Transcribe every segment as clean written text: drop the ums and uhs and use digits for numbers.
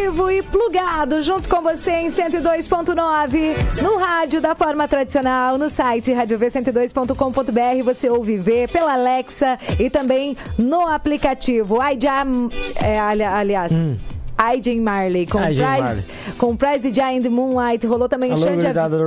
vivo e plugado junto com você em 102.9, no rádio da forma tradicional, no site radiov102.com.br, você ouve ver pela Alexa e também no aplicativo. Aiden Marley, com Price the Giant Moonlight, rolou também Xande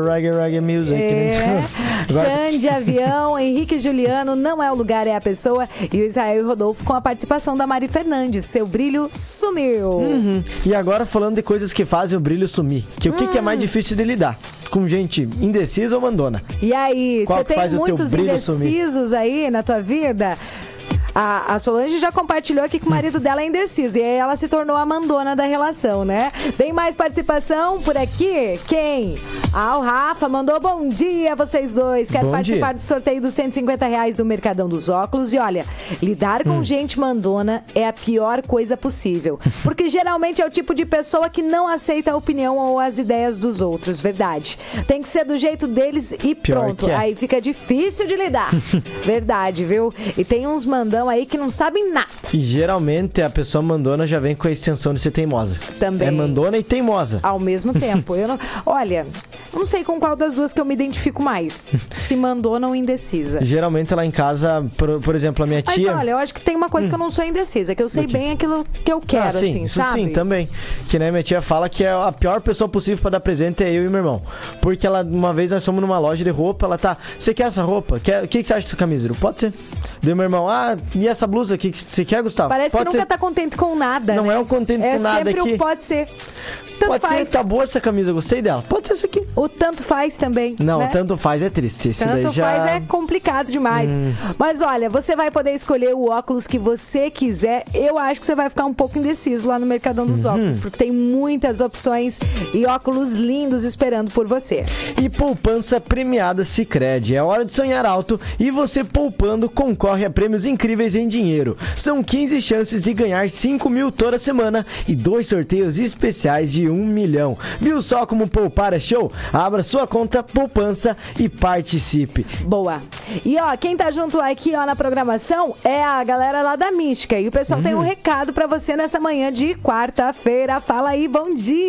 Avião, Henrique Juliano, Não é o Lugar, é a Pessoa, e o Israel e Rodolfo com a participação da Mari Fernandes, Seu Brilho Sumiu. E agora falando de coisas que fazem o brilho sumir, que o que é mais difícil de lidar? Com gente indecisa ou mandona? E aí, você tem muitos indecisos sumir? Aí na tua vida? A Solange já compartilhou aqui que o marido dela é indeciso. E aí ela se tornou a mandona da relação, né? Tem mais participação por aqui? Quem? O Rafa mandou bom dia, vocês dois. Quero participar do sorteio dos R$150 do Mercadão dos Óculos. E olha, lidar com gente mandona é a pior coisa possível. Porque geralmente é o tipo de pessoa que não aceita a opinião ou as ideias dos outros, verdade. Tem que ser do jeito deles e pronto. Aí fica difícil de lidar. Verdade, viu? E tem uns mandão aí que não sabem nada. E geralmente a pessoa mandona já vem com a extensão de ser teimosa. Também. É mandona e teimosa. Ao mesmo tempo. Olha, não sei com qual das duas que eu me identifico mais. Se mandona ou indecisa. Geralmente lá em casa, por exemplo, a minha tia... Mas olha, eu acho que tem uma coisa que eu não sou indecisa, que eu sei bem aquilo que eu quero, sim, assim, sabe? Sim, também. Que né, minha tia fala que a pior pessoa possível pra dar presente é eu e meu irmão. Porque uma vez nós fomos numa loja de roupa, ela você quer essa roupa? O que você acha dessa camisa? Pode ser. Daí meu irmão, e essa blusa aqui, que você quer, Gustavo? Parece pode que nunca tá contente com nada, Não né? É um contente com nada aqui. É sempre pode ser. Pode ser, tá boa essa camisa, gostei dela. Pode ser essa aqui. O tanto faz também. Não, né? Tanto faz é triste. Esse tanto daí já... faz é complicado demais. Mas olha, você vai poder escolher o óculos que você quiser. Eu acho que você vai ficar um pouco indeciso lá no Mercadão dos Óculos, porque tem muitas opções e óculos lindos esperando por você. E poupança premiada Sicredi. É hora de sonhar alto e você poupando concorre a prêmios incríveis em dinheiro. São 15 chances de ganhar 5 mil toda semana e 2 sorteios especiais de 1 milhão. Viu só como poupar é show? Abra sua conta poupança e participe. Boa. E quem tá junto aqui na programação é a galera lá da Mística. E o pessoal tem um recado pra você nessa manhã de quarta-feira. Fala aí, bom dia.